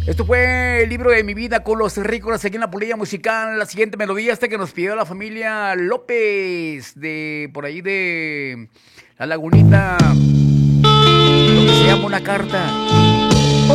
Esto fue el libro de mi vida con los terrícolas aquí en la polilla musical. La siguiente melodía que nos pidió la familia López de por ahí de La Lagunita. Lo que se llama una carta.